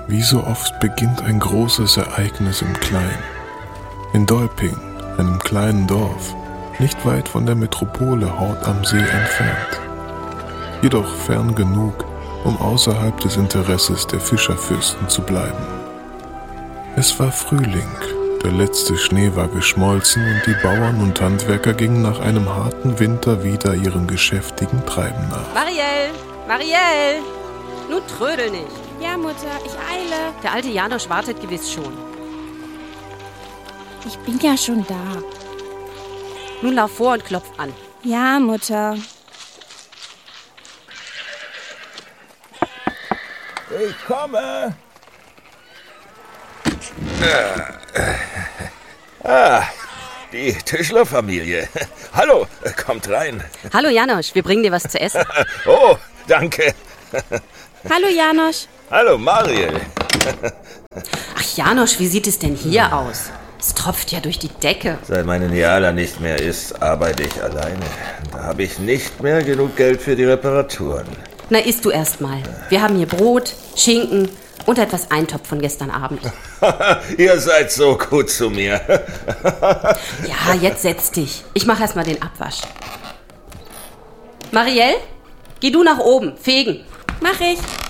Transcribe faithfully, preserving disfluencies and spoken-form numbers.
Wie so oft beginnt ein großes Ereignis im Kleinen. In Dolping, einem kleinen Dorf, nicht weit von der Metropole Hort am See entfernt. Jedoch fern genug, um außerhalb des Interesses der Fischerfürsten zu bleiben. Es war Frühling, der letzte Schnee war geschmolzen und die Bauern und Handwerker gingen nach einem harten Winter wieder ihrem geschäftigen Treiben nach. Marielle, Marielle, nun trödel nicht. Ja, Mutter, ich eile. Der alte Janosch wartet gewiss schon. Ich bin ja schon da. Nun lauf vor und klopf an. Ja, Mutter. Ich komme. Ah, die Tischlerfamilie. Hallo, kommt rein. Hallo Janosch, wir bringen dir was zu essen. Oh, danke. Hallo Janosch. Hallo Mariel. Ach Janosch, wie sieht es denn hier aus? Es tropft ja durch die Decke. Seit meine Niala nicht mehr ist, arbeite ich alleine. Da habe ich nicht mehr genug Geld für die Reparaturen. Na, isst du erst mal. Wir haben hier Brot, Schinken und etwas Eintopf von gestern Abend. Ihr seid so gut zu mir. Ja, jetzt setz dich. Ich mache erst mal den Abwasch. Marielle, geh du nach oben, fegen. Mach ich.